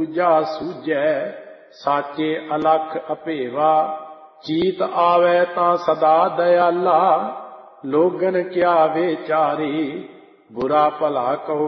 ਦੂਜਾ ਸੂਝੈ। ਸਾਚੇ ਅਲਖ ਅਭੇਵਾ ਚੀਤ ਆਵੈ ਤਾਂ ਸਦਾ ਦਇਆਲਾ। ਲੋਗਨ ਕਿਆ ਵਿਚਾਰੀ ਬੁਰਾ ਭਲਾ ਕਹੋ